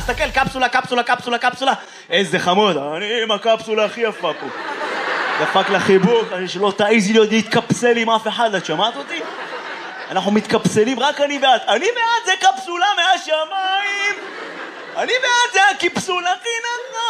תסתכל, קפסולה, קפסולה, קפסולה, קפסולה. איזה חמוד, אני עם הקפסולה הכי יפה פה. דפק לחיבוק, אני שלא תעיזי להיות להתקפסל עם אף אחד, את שמעת אותי? אנחנו מתקפסלים, רק אני ואת. אני ואת זה קפסולה מהשמיים. אני ואת זה הקפסולה חינם.